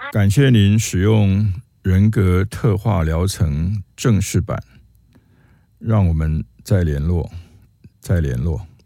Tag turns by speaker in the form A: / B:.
A: 感谢您使用人格特化疗程正式版，让我们再联络。